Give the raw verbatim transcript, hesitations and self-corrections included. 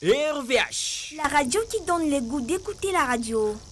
R V H. La radio qui donne le goût d'écouter la radio.